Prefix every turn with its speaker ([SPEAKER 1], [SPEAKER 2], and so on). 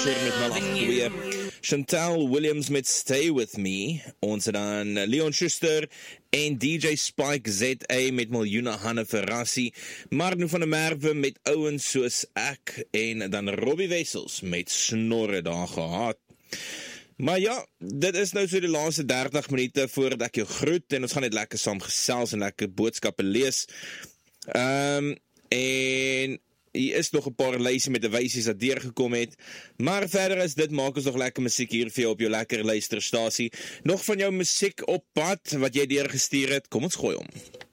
[SPEAKER 1] met Malach 2, Chantal Williams met Stay With Me, ons het dan Leon Schuster en DJ Spike ZA met Miljoene Hanne Verrassie, Marno van der Merwe met Ouens Soos Ek en dan Robbie Wessels met Snorre daar gehad. Maar ja, dit is nou so die laaste 30 minute voordat ek jou groet en ons gaan net lekker saam gesels en lekker boodskappe lees. En hier is nog 'n paar lyse met 'n wysies wat deurgekom het, maar verder is dit, maak ons nog lekker musiek hier vir jou op jou lekker luisterstasie. Nog van jou musiek op pad wat jy deurgestuur het, kom ons gooi hom.